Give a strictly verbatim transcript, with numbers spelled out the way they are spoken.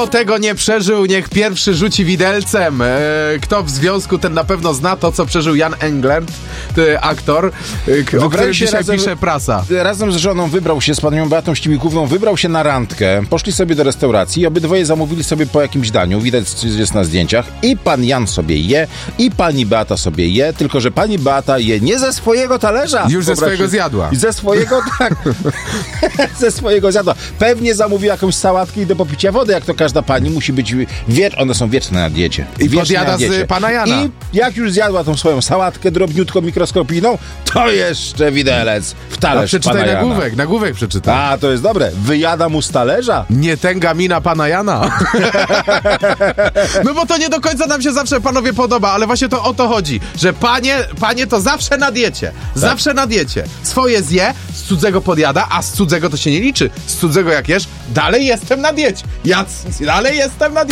Kto tego nie przeżył, niech pierwszy rzuci widelcem. E, kto w związku, ten na pewno zna to, co przeżył Jan Englert, aktor, e, o którym dzisiaj razem, pisze prasa. Razem z żoną wybrał się, z panią Beatą Ścimikówną, wybrał się na randkę, poszli sobie do restauracji i obydwoje zamówili sobie po jakimś daniu, widać jest na zdjęciach, i pan Jan sobie je, i pani Beata sobie je, tylko że pani Beata je nie ze swojego talerza. Już ze swojego zjadła. Ze swojego, tak. ze swojego zjadła. Pewnie zamówiła jakąś sałatkę i do popicia wody, jak to każda pani musi być, wiecz, one są wieczne na diecie. I podjada z pana Jana. I jak już zjadła tą swoją sałatkę drobniutką, mikroskopijną, to jeszcze widelec w talerz. A przeczytaj pana nagłówek, Jana. nagłówek przeczytaj. A, to jest dobre. Wyjada mu z talerza. Nie tęga mina pana Jana. No bo to nie do końca nam się zawsze, panowie, podoba, ale właśnie to o to chodzi, że panie, panie to zawsze na diecie. Zawsze tak. na diecie. Swoje zje, z cudzego podjada, a z cudzego to się nie liczy. Z cudzego jak jesz, dalej jestem na diecie. Ja dalej jestem na diecie.